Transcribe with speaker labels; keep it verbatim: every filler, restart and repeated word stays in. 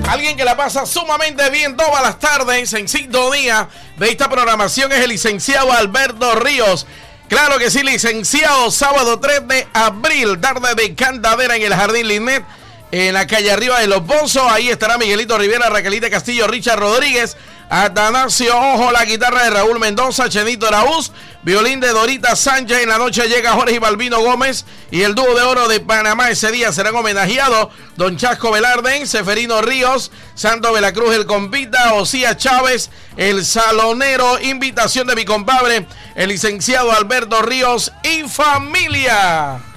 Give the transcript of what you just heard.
Speaker 1: Alguien que la pasa sumamente bien todas las tardes en sintonía de esta programación es el licenciado Alberto Ríos. Claro que sí, licenciado, sábado tres de abril, tarde de cantadera en el Jardín Linet, en la calle arriba de Los Bonzos. Ahí estará Miguelito Rivera, Raquelita Castillo, Richard Rodríguez, Atanasio Ojo, la guitarra de Raúl Mendoza, Chenito Araúz, violín de Dorita Sánchez. En la noche llega Jorge Balbino Gómez y el dúo de oro de Panamá. Ese día serán homenajeados Don Chasco Velarde, Seferino Ríos, Santo Velacruz el Compita, Osía Chávez, el Salonero. Invitación de mi compadre, el licenciado Alberto Ríos y familia.